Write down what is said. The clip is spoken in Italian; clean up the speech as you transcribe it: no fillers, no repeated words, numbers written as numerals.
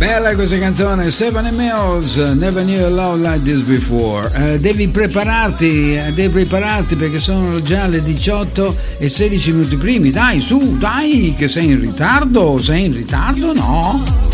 Bella questa canzone, Seven Mills, Never Knew a Love Like This Before. Devi prepararti perché sono già le 18 e 16 minuti primi. Dai, su, dai, che sei in ritardo? No?